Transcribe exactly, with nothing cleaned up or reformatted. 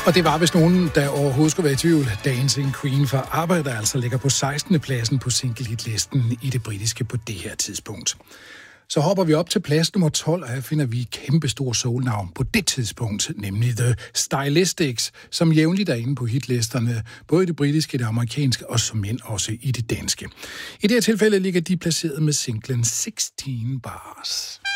Og det var vist nogen, der overhovedet skulle være i tvivl. Dancing Queen for Arbejder altså ligger på sekstende pladsen på single-hit-listen i det britiske på det her tidspunkt. Så hopper vi op til plads nummer tolv, og her finder vi et kæmpestor soulnavn på det tidspunkt, nemlig The Stylistics, som jævnligt er inde på hitlisterne, både i det britiske, det amerikanske og som end også i det danske. I det her tilfælde ligger de placeret med singlen seksten Bars.